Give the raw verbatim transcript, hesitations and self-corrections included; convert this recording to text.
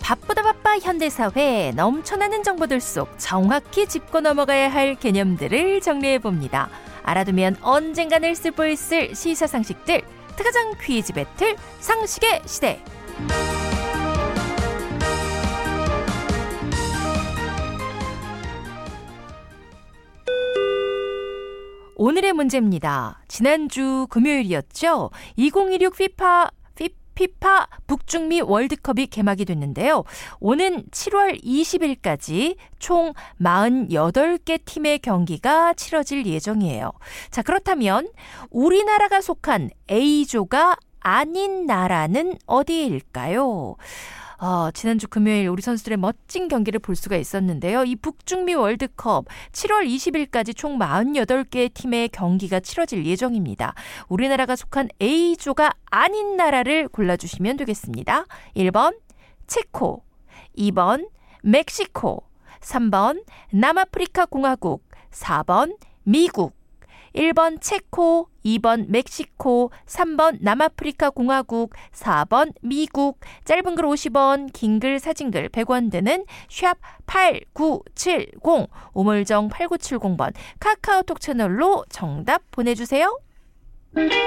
바쁘다 바빠 현대사회 넘쳐나는 정보들 속 정확히 짚고 넘어가야 할 개념들을 정리해봅니다. 알아두면 언젠가는 쓸모 있을 시사상식들, 특가장 퀴즈 배틀 상식의 시대. 오늘의 문제입니다. 지난주 금요일이었죠. 이천이십육 피파 피파 북중미 월드컵이 개막이 됐는데요. 오는 칠월 이십일까지 총 사십팔 개 팀의 경기가 치러질 예정이에요. 자, 그렇다면 우리나라가 속한 A조가 아닌 나라는 어디일까요? 어, 지난주 금요일 우리 선수들의 멋진 경기를 볼 수가 있었는데요. 이 북중미 월드컵 칠월 이십일까지 총 사십팔 개의 팀의 경기가 치러질 예정입니다. 우리나라가 속한 A조가 아닌 나라를 골라주시면 되겠습니다. 일 번 체코, 이 번 멕시코, 삼 번 남아프리카 공화국, 사 번 미국. 일 번 체코, 이 번 멕시코, 삼 번 남아프리카 공화국, 사 번 미국. 짧은 글 오십 원, 긴 글 사진글 백 원 드는 샵 팔구칠공, 우물정 팔구칠공 번 카카오톡 채널로 정답 보내주세요.